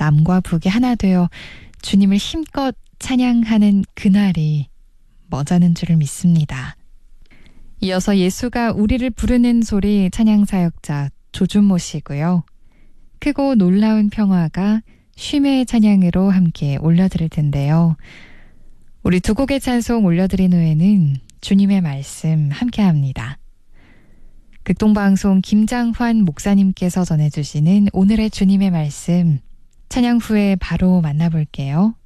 남과 북이 하나 되어 주님을 힘껏 찬양하는 그날이 머자는 줄을 믿습니다. 이어서 예수가 우리를 부르는 소리 찬양사역자 조준모 씨고요. 크고 놀라운 평화가 쉼의 찬양으로 함께 올려드릴 텐데요. 우리 두 곡의 찬송 올려드린 후에는 주님의 말씀 함께합니다. 극동방송 김장환 목사님께서 전해주시는 오늘의 주님의 말씀 찬양 후에 바로 만나볼게요.